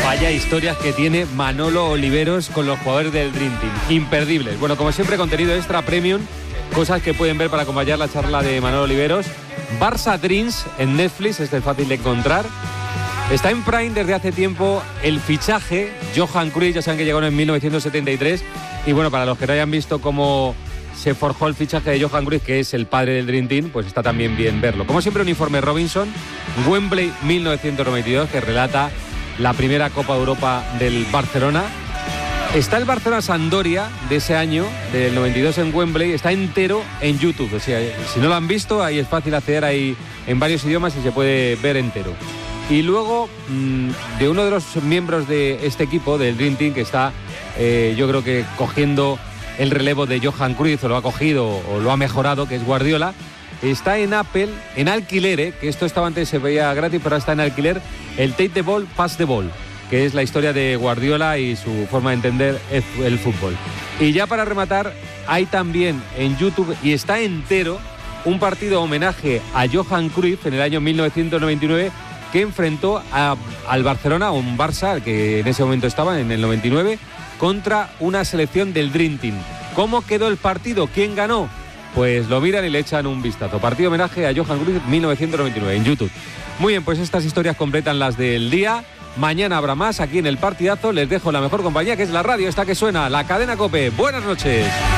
Vaya historias que tiene Manolo Oliveros con los jugadores del Dream Team. Imperdibles. Bueno, como siempre, contenido extra premium. Cosas que pueden ver para acompañar la charla de Manolo Oliveros. Barça Dreams en Netflix, este es fácil de encontrar. Está en Prime desde hace tiempo el fichaje. Johan Cruyff, ya saben que llegó en 1973. Y bueno, para los que no hayan visto cómo se forjó el fichaje de Johan Cruyff, que es el padre del Dream Team, pues está también bien verlo. Como siempre, un informe Robinson, Wembley 1992, que relata la primera Copa de Europa del Barcelona. Está el Barcelona-Sampdoria de ese año, del 92 en Wembley, está entero en YouTube. O sea, si no lo han visto, ahí es fácil acceder ahí en varios idiomas y se puede ver entero. Y luego, de uno de los miembros de este equipo, del Dream Team, que está, yo creo que cogiendo el relevo de Johan Cruyff, o lo ha cogido o lo ha mejorado, que es Guardiola, está en Apple, en alquiler, que esto estaba antes, se veía gratis, pero ahora está en alquiler, el Take the Ball, Pass the Ball, que es la historia de Guardiola y su forma de entender el fútbol. Y ya para rematar, hay también en YouTube, y está entero, un partido homenaje a Johan Cruyff en el año 1999, que enfrentó al Barcelona, un Barça, que en ese momento estaba, en el 99, contra una selección del Dream Team. ¿Cómo quedó el partido? ¿Quién ganó? Pues lo miran y le echan un vistazo. Partido homenaje a Johan Cruyff 1999 en YouTube. Muy bien, pues estas historias completan las del día. Mañana habrá más aquí en El Partidazo. Les dejo la mejor compañía, que es la radio esta que suena, la cadena COPE. Buenas noches.